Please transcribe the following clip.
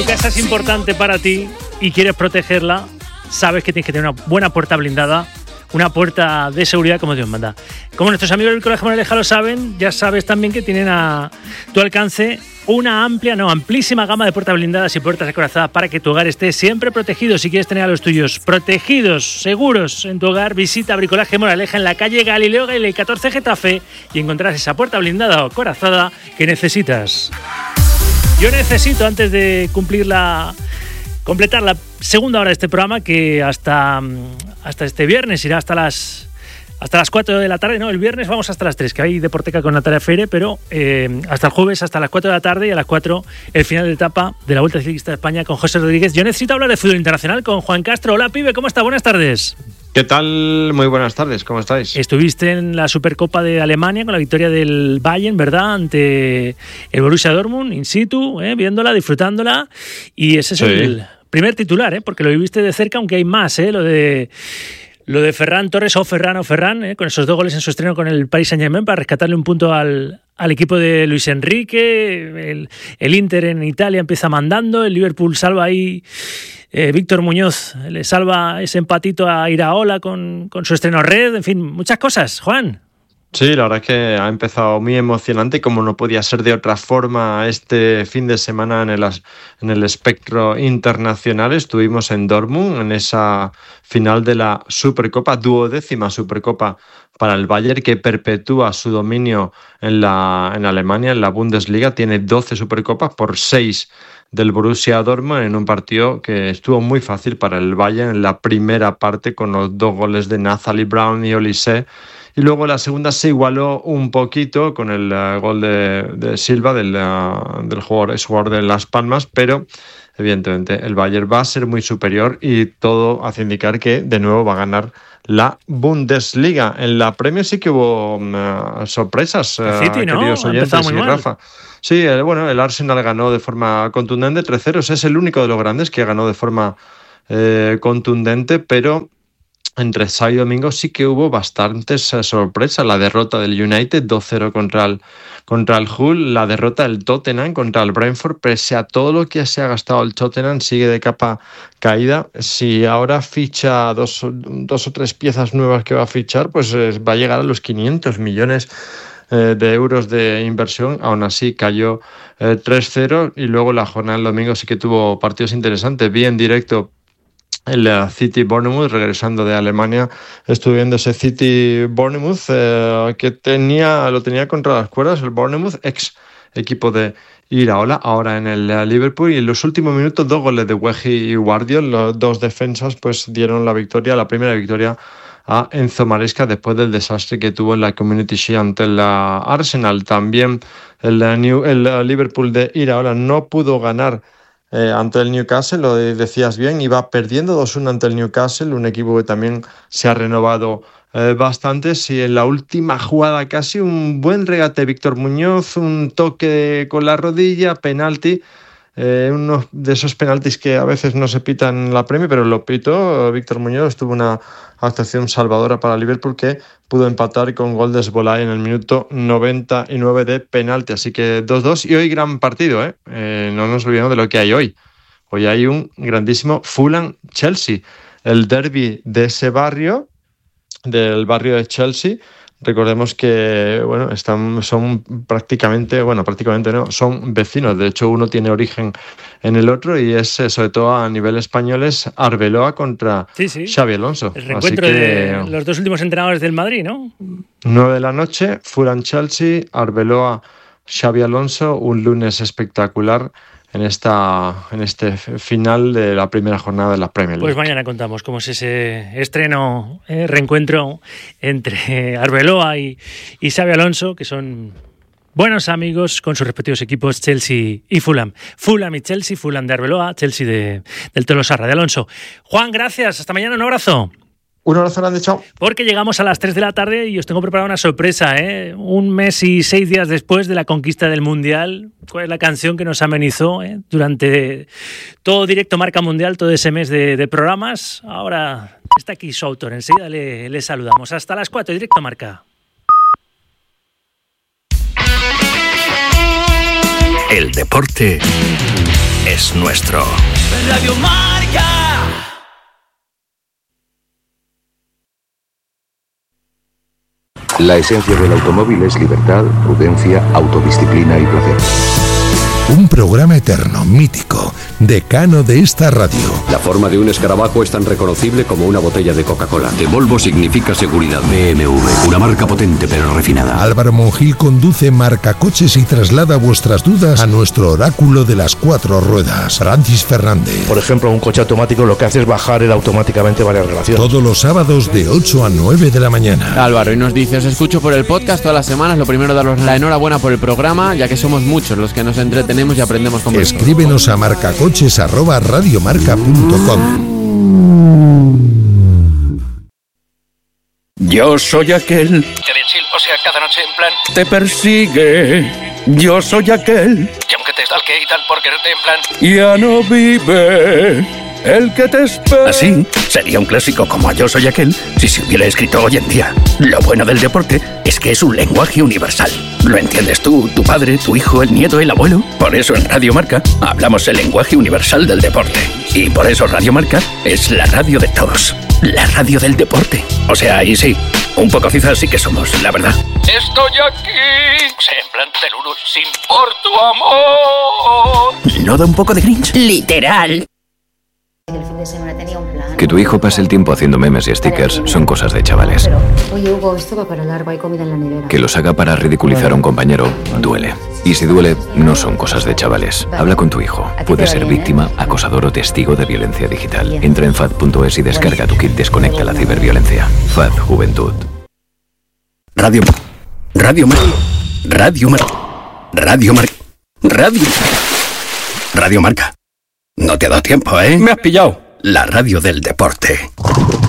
Tu casa es importante para ti y quieres protegerla, sabes que tienes que tener una buena puerta blindada, una puerta de seguridad como Dios manda. Como nuestros amigos del Bricolaje Moraleja lo saben, ya sabes también que tienen a tu alcance una amplísima gama de puertas blindadas y puertas acorazadas para que tu hogar esté siempre protegido. Si quieres tener a los tuyos protegidos, seguros en tu hogar, visita Bricolaje Moraleja en la calle Galileo Galilei 14 Getafe y encontrarás esa puerta blindada o acorazada que necesitas. Yo necesito, antes de completar la segunda hora de este programa, que hasta este viernes irá hasta las 4 de la tarde, no, el viernes vamos hasta las 3, que hay Deporteca con Natalia Feire, pero hasta el jueves, hasta las 4 de la tarde, y a las 4 el final de etapa de la Vuelta Ciclista de España con José Rodríguez. Yo necesito hablar de fútbol internacional con Juan Castro. Hola, pibe, ¿cómo está? Buenas tardes. ¿Qué tal? Muy buenas tardes, ¿cómo estáis? Estuviste en la Supercopa de Alemania con la victoria del Bayern, ¿verdad? Ante el Borussia Dortmund, in situ, viéndola, disfrutándola, y ese es el primer titular, porque lo viviste de cerca, aunque hay más, lo de Ferran Torres o Ferran, con esos 2 goles en su estreno con el Paris Saint-Germain para rescatarle un punto al equipo de Luis Enrique. El Inter en Italia empieza mandando, el Liverpool salva ahí, Víctor Muñoz le salva ese empatito a Iraola con su estreno red, en fin, muchas cosas, Juan. Sí, la verdad es que ha empezado muy emocionante, como no podía ser de otra forma este fin de semana en el espectro internacional. Estuvimos en Dortmund en esa final de la Supercopa, 12ª Supercopa para el Bayern, que perpetúa su dominio en Alemania, en la Bundesliga. Tiene 12 Supercopas por 6 del Borussia Dortmund, en un partido que estuvo muy fácil para el Bayern en la primera parte, con los 2 goles de Nathalie Brown y Olise. Y luego la segunda se igualó un poquito con el gol de Silva, del jugador de Las Palmas, pero evidentemente el Bayern va a ser muy superior y todo hace indicar que de nuevo va a ganar la Bundesliga. En la Premier sí que hubo sorpresas, City, ¿no? Queridos oyentes y Rafa. Sí, el Arsenal ganó de forma contundente 3-0. Es el único de los grandes que ganó de forma contundente, pero entre sábado y domingo sí que hubo bastantes sorpresas. La derrota del United 2-0 contra el Hull, la derrota del Tottenham contra el Brentford. Pese a todo lo que se ha gastado el Tottenham, sigue de capa caída. Si ahora ficha dos o tres piezas nuevas que va a fichar, pues va a llegar a los 500 millones de euros de inversión. Aún así cayó 3-0, y luego la jornada del domingo sí que tuvo partidos interesantes. Vi en directo el City Bournemouth, regresando de Alemania. Estuve viendo ese City Bournemouth que lo tenía contra las cuerdas el Bournemouth, ex equipo de Iraola, ahora en el Liverpool. Y en los últimos minutos 2 goles de Wehi y Guardiol, los 2 defensas, pues dieron la primera victoria a Enzo Maresca después del desastre que tuvo en la Community Shield ante el Arsenal. También el Liverpool de Iraola no pudo ganar ante el Newcastle, lo decías bien, iba perdiendo 2-1 ante el Newcastle, un equipo que también se ha renovado bastante. Y en la última jugada casi un buen regate de Víctor Muñoz, un toque con la rodilla, penalti, uno de esos penaltis que a veces no se pitan en la Premier, pero lo pitó Víctor Muñoz. Tuvo una actuación salvadora para Liverpool, que pudo empatar con gol de Szoboszlai en el minuto 99 de penalti. Así que 2-2, y hoy gran partido, no nos olvidemos de lo que hay hoy. Hoy hay un grandísimo Fulham-Chelsea, el derbi de ese barrio, del barrio de Chelsea. Recordemos que son son vecinos. De hecho, uno tiene origen en el otro, y es, sobre todo a nivel español, es Arbeloa contra Xabi Alonso. El reencuentro de los 2 últimos entrenadores del Madrid, ¿no? 9 de la noche, Fulham-Chelsea, Arbeloa, Xabi Alonso, un lunes espectacular en este final de la primera jornada de la Premier League. Pues mañana contamos cómo es ese estreno, reencuentro entre Arbeloa y Xabi Alonso, que son buenos amigos con sus respectivos equipos, Chelsea y Fulham. Fulham y Chelsea, Fulham de Arbeloa, Chelsea del Tolosarra, de Alonso. Juan, gracias. Hasta mañana, un abrazo. Un abrazo grande, chao. Porque llegamos a las 3 de la tarde y os tengo preparada una sorpresa, Un mes y 6 días después de la conquista del Mundial. ¿Cuál es la canción que nos amenizó durante todo Directo Marca Mundial, todo ese mes de programas? Ahora está aquí su autor, enseguida le saludamos. Hasta las 4, Directo Marca. El deporte es nuestro. Radio Marca. La esencia del automóvil es libertad, prudencia, autodisciplina y placer. Un programa eterno, mítico, decano de esta radio. La forma de un escarabajo es tan reconocible como una botella de Coca-Cola. De Volvo significa seguridad. BMW, una marca potente pero refinada. Álvaro Monjil conduce Marcacoches y traslada vuestras dudas a nuestro oráculo de las 4 ruedas, Francis Fernández. Por ejemplo, un coche automático lo que hace es bajar él automáticamente varias relaciones. Todos los sábados de 8 a 9 de la mañana. Álvaro, y nos dice, os escucho por el podcast todas las semanas. Lo primero, daros la enhorabuena por el programa, ya que somos muchos los que nos entretenemos y aprendemos con vosotros. Escríbenos a marcacoches@radiomarca.com. Yo soy aquel. O sea, cada noche en plan. Te persigue. Yo soy aquel. Y aunque te stalke y tal por quererte en plan. Ya no vive. El que te espera. Así sería un clásico como Yo soy aquel si se hubiera escrito hoy en día. Lo bueno del deporte es que es un lenguaje universal. Lo entiendes tú, tu padre, tu hijo, el nieto, el abuelo. Por eso en Radio Marca hablamos el lenguaje universal del deporte. Y por eso Radio Marca es la radio de todos. La radio del deporte. O sea, y sí, un poco cizas sí que somos, la verdad. Estoy aquí. O sea, en plan Teluru, sin por tu amor. ¿No da un poco de Grinch? Literal. Que tu hijo pase el tiempo haciendo memes y stickers son cosas de chavales. Oye, Hugo, esto va para largo, hay comida en la nevera. Que los haga para ridiculizar a un compañero duele. Y si duele, no son cosas de chavales. Habla con tu hijo. Puede ser víctima, acosador o testigo de violencia digital. Entra en FAD.es y descarga tu kit Desconecta la ciberviolencia. FAD Juventud. Radio Marca. Radio Marca. No te ha dado tiempo, ¿eh? Me has pillado. La radio del deporte.